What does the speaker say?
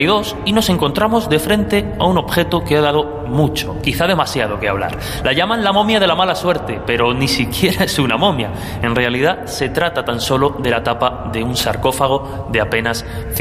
y nos encontramos de frente a un objeto que ha dado mucho, quizá demasiado que hablar. La llaman la momia de la mala suerte, pero ni siquiera es una momia. En realidad se trata tan solo de la tapa de un sarcófago de apenas